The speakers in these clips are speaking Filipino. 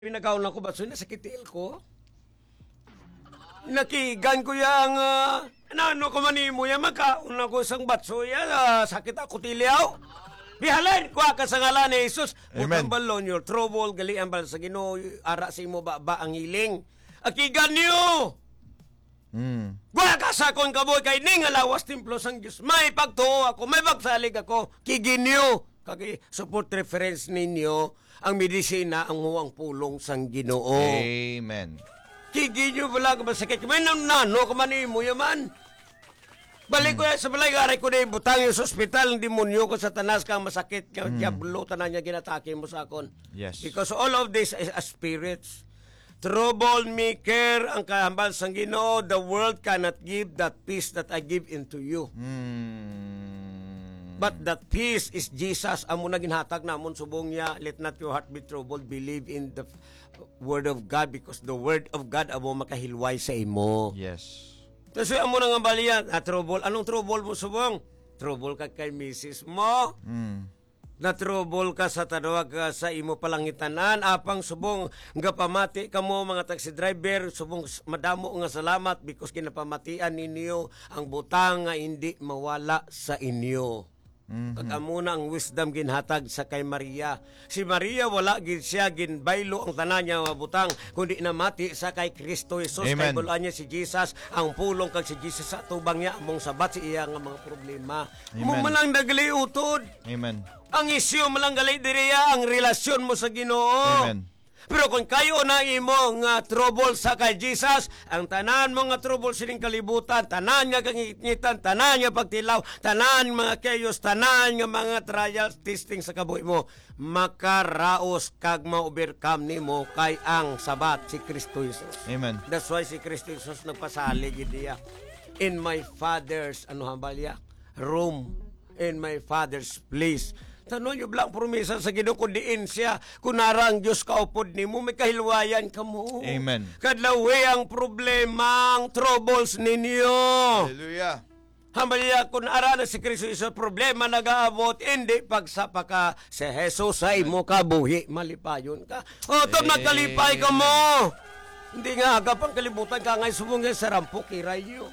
Pinagaon ako ba? So, nasakitil ko. Nakigan ko yung, ano ko manimo yan, magkaon ako isang batso yan, sakit ako tilyaw. Bihalin, kuha ka sa ngalan ni Jesus. Amen. Butang balon, your trouble, galian bal sa Ginoo, ara sa imo ba ang hiling. Akigan niyo! Kuha ka sa akong kaboy, kay ning alawas timplo sang Diyos. May pagtuo ako, may pagsalig ako, kigin niyo. Kagi support reference ninyo ang medisina ang huwang pulong sang Ginoo. Amen. Kigi nyo wala ka masakit. May nano ka man mo yaman. Balik ko yan sa balay, aray ko na ibutang yung sa ospital, ang demonyo ko sa tanas kang masakit, kang diablo, tanan niya ginatake mo sa akon. Yes. Because all of this is a spirits. Troublemaker ang kahambal sang Ginoo, the world cannot give that peace that I give into you. But that peace is Jesus. Amo na ginhatag namon subong niya. Let not your heart be troubled. Believe in the Word of God because the Word of God amo makahilway sa imo. Yes. Kasi amo na nga baliyan. Trouble. Anong trouble mo subong? Trouble ka kay misis mo. Na trouble ka sa tanawag ka sa imo palangitanan. Apang subong nga pamati ka mo mga taxi driver. Subong madamo nga salamat because kinapamatian ninyo ang butang nga hindi mawala sa inyo. Kagamuna ang wisdom ginhatag sa kay Maria. Si Maria wala gid siya ginbaylo ang tanan niya mabutang kundi namati sa kay Kristo Jesus. Kay bulan niya si Jesus ang pulong kag si Jesus sa tubang niya among sabat si iya nga mga problema. Mo malang nagali utod. Amen. Ang isyu malang gali diriya ang relasyon mo sa Ginoo. Amen. Pero kung kayo na imo nga trouble sa kay Jesus, ang tanan mo nga trouble sining kalibutan, tanan nga kangitngitan, tanan nga pagtilaw, tanan mga chaos, tanan nga mga trials, testing sa kabuhi mo, makaraos kag ma-overcome nimo kay ang sabat si Kristo Jesus. Amen. That's why si Kristo Jesus nagpasalig diya. In my Father's room, in my Father's place. Tanong nyo blang promesa sa Ginoo kung diin siya, kunara ang Diyos kaupod ni mo, may kahilwayan ka mo. Amen. Kadlawi ang problema, ang troubles ninyo. Hallelujah. Hambalya, kung ara na si Kristo isa problema nag-aabot, hindi pagsapa ka si Jesus ay mo kabuhi, malipayon ka. O, ito nagkalipay ka mo. Hindi nga agap ang kalibutan ka ngay subungin sa rampok, irayo.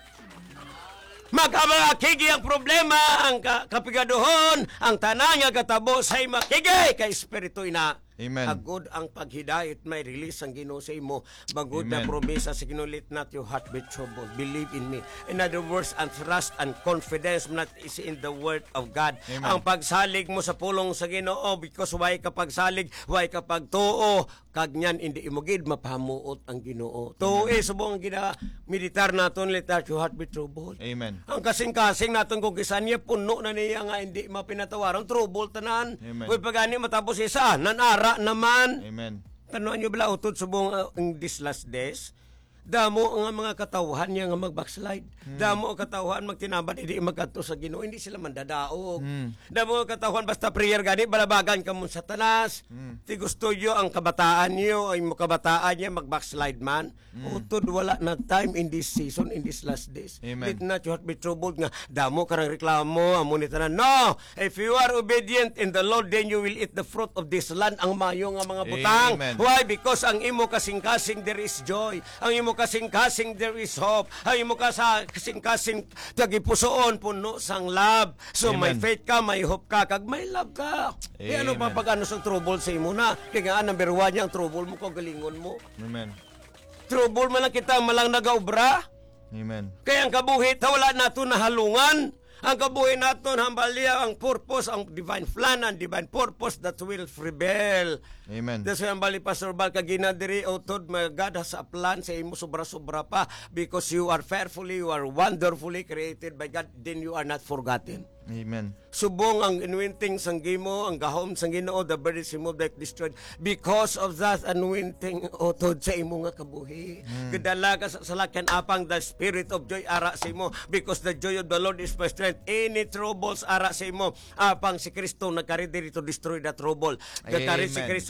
Magkakigi ang problema, ang kapigaduhon, ang tanan nga katabo say makigi kay Espiritu ina. Amen. Agud ang paghidayat may release ang Ginoo sa imo. Bagud na promesa sa Ginoo, let not your heart be troubled. Believe in me. In other words, and trust and confidence not is in the Word of God. Amen. Ang pagsalig mo sa pulong sa Ginoo because why ka pagsalig, why ka pagtuo, kag nyan hindi imugid mapahamuot ang Ginoo. Tuo subong gina militar naton, let not your heart be troubled. Amen. Ang kasing-kasing naton kung kisan niya puno na niya nga hindi mapinatawaran, trouble tanan. Amen. Uy pagani matapos isa, nanara naman. Amen. Tanuan nyo bala utod subong in this last days, damo nga mga katawhan niya nga mag-backslide. Damo ang katawhan magtinabad, hindi magkanto sa Ginoo, hindi sila mandadaog. Damo ang katawhan basta prayer gani, balabagan ka mo sa tanas. Ti gusto nyo ang kabataan nyo, ay mo kabataan niya mag-backslide man. Utod wala na time in this season, in this last days. Amen. Let not your heart be troubled nga, damo karang reklamo, amo ni tanan. No! If you are obedient in the Lord, then you will eat the fruit of this land, ang mayo nga mga butang. Amen. Why? Because ang imo kasing-kasing there is joy. Ang imo kasing-kasing there is hope. Ang imo kasing-kasing tagipusoon puno sang love. So Amen. may faith ka, may hope ka, kag may love ka. E ano pa pag ano sa trouble sa imo na? Kaya nga number 1 ang trouble mo kung galingon mo. Amen. Trouble man lang kita malang nagaobra. Amen. Kaya ang kabuhit wala nato nahalungan. Ang kabuhi naton hambalya ang purpose, ang divine plan, ang divine purpose that will prevail. Amen. That's why ang bali Pastor Bal kagina diri utod God has a plan sa imo sobra-sobra pa because you are fearfully, you are wonderfully created by God, then you are not forgotten. Amen. Subong ang anointing sang Gimo, ang gahom sang Ginoo, the bird is removed like destroyed because of that anointing utod sa imo nga kabuhi. Kadala ka sa salakyan apang the spirit of joy ara sa imo because the joy of the Lord is my strength. Any troubles ara sa imo apang si Kristo nagkari diri to destroy that trouble. Nagkari si Kristo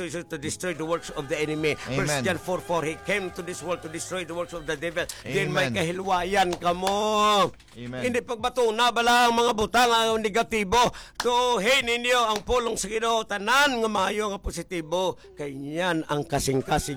Jesus to destroy the works of the enemy. Amen. 1 John 4:4, He came to this world to destroy the works of the devil. Then may Amen. kahilwayan ka mo. Amen. Hindi pagbatuna bala ang mga butang ang negatibo. Tuhin ninyo ang pulong sa Ginoo tanan nga maayo nga positibo. Kay niyan ang kasing-kasing